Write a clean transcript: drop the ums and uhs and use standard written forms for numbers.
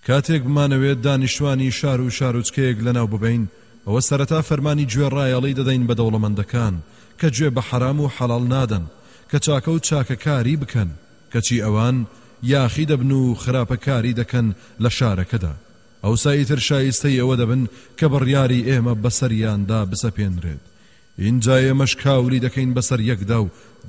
کاتێک بمانەوێت دانیشتوانی شار و شارۆچکەیەک لەناو ببین ئەوە سەرەتا فەرمانی گوێڕایەڵی دەدەین بە دەوڵەمەندەکان کە گوێ بە حەرام و حەڵاڵ نادەن کە چاکە و چاکەکاری بکەن کەچی ئەوان یاخی دەبن و خراپەکاری دەکەن لە شارەکەدا ئەوساییتر شایستەی ئەوە دەبن کە بڕیاری ئێمە بەسەریاندا بسەپێنرێت اینجا ئێمەش کاوری دەکەین بەسەر یەکدا و